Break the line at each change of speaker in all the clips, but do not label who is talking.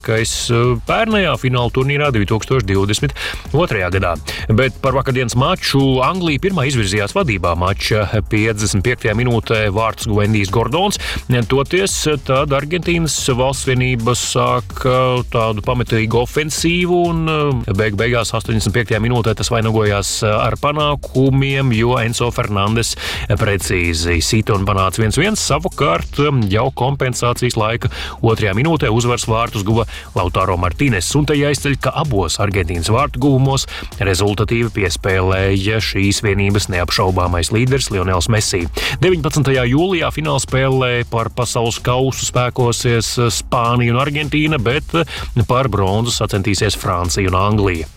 pērnējā fināla turnīrā 2022. gadā. Bet par vakardienas maču Anglija pirmā izvirzījās vadībā mača 55. minūtē vārtus guva Endijs Gordons. Toties tad Argentīnas valsts vienība sāk tādu pametīgu ofensīvu un beigās 85. minūtē tas vainagojās ar panākumiem, jo Enzo Fernandes precīzi sita un panāca 1-1. Savukārt jau kompensācijas laika 2. minūtē uzvaras vārtus guva Lautaro Martīnes, un te jāizceļ, ka abos Argentīnas vārtu guvumos rezultatīvi piespēlēja šīs vienības neapšaubāmais līderis Lionels Messi. 19. jūlijā finālspēlē par pasaules kausu spēkosies Spānija un Argentīna, bet par bronzu sacentīsies Francija un Anglija.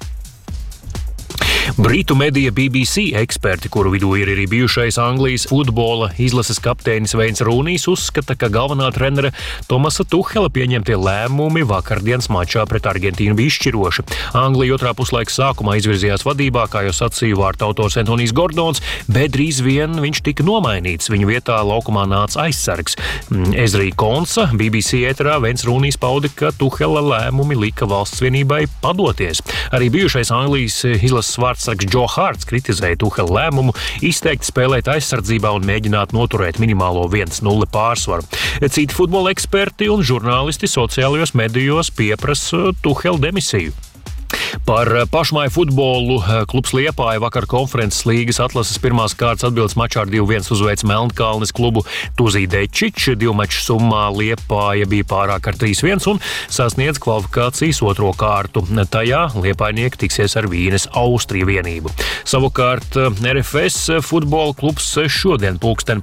Britu medija BBC eksperti, kuru vidū ir arī bijušais Anglijas futbola izlases kapteinis Veins Rūnijs, uzskata, ka galvenā trenera Tomasa Tuhela pieņemtie lēmumi vakardienas mačā pret Argentīnu bija izšķiroši. Anglija otrā puslaika sākumā izvirzījās vadībā, kā jau sacīja vārtu autors Endijs Gordons, bet drīz vien viņš tika nomainīts. Viņu vietā laukumā nāca aizsargs Ezrī Konsa. BBC ēterā Veins Rūnijs pauda, ka Tuhela lēmumi lika valsts vienībai padoties. Arī bijušais Anglijas izlases vārdsargs Joe Harts kritizēja Tuhela lēmumu izteikti spēlēt aizsardzībā un mēģināt noturēt minimālo 1-0 pārsvaru. Citi futbola eksperti un žurnālisti sociālajos medijos pieprasa Tuhela demisiju. Par pašmāju futbolu klubs Liepāja vakar konferences līgas atlases pirmās kārtas atbildes mačā ar 2-1 uzveic Melnkalnes klubu Tuzī Dečič. 2 maču summā Liepāja bija pārāk ar 3-1 un sasniedz kvalifikācijas otro kārtu. Tajā liepājnieki tiksies ar Vīnes Austriju vienību. Savukārt RFS futbola klubs šodien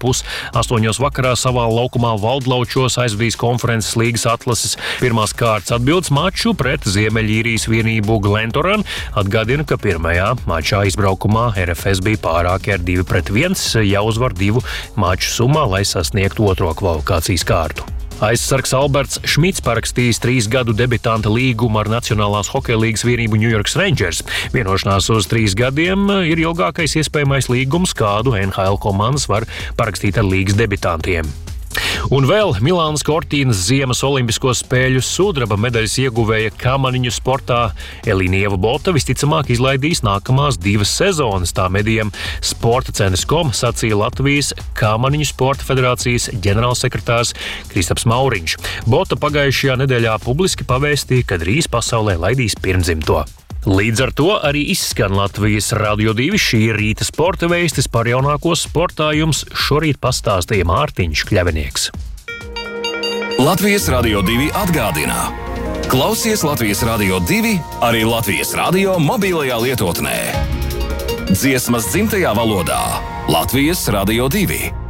7:30 vakarā savā laukumā Valdlaučos aizvadīs konferences līgas atlases pirmās kārtas atbildes maču pret Ziemeļīrijas vienību Glentoran. Atgādina, ka pirmajā mačā izbraukumā RFS bija pārāki ar 2-1, jāuzvar 2 maču summā, lai sasniegtu otro kvalifikācijas kārtu. Aizsargs Alberts Šmits parakstījis 3 gadu debitanta līgumu ar Nacionālās hokeja līgas vienību New York Rangers. Vienošanās uz 3 gadiem ir ilgākais iespējamais līgums, kādu NHL komandas var parakstīt ar līgas debitantiem. Un vēl Milānas Cortīnas ziemas olimpisko spēļu sudraba medaļas ieguvēja kamaniņu sportā Elīna Bota visticamāk izlaidīs nākamās 2 sezonas. Tā medijam Sportacentrs.com sacīja Latvijas kamaniņu sporta federācijas ģenerālsekretārs Kristaps Mauriņš. Bota pagājušajā nedēļā publiski pavēstīja, ka drīz pasaulē laidīs pirmdzimto. Līdz ar to arī izskan Latvijas Radio 2 šī rīta sporta veistis. Par jaunāko sportā jums šorīt pastāstīja Mārtiņš Kļavinieks.
Latvijas Radio 2 atgādina. Klausies Latvijas Radio 2 arī Latvijas radio mobilajā lietotnē. Dziesmas dzimtajā valodā. Latvijas Radio 2.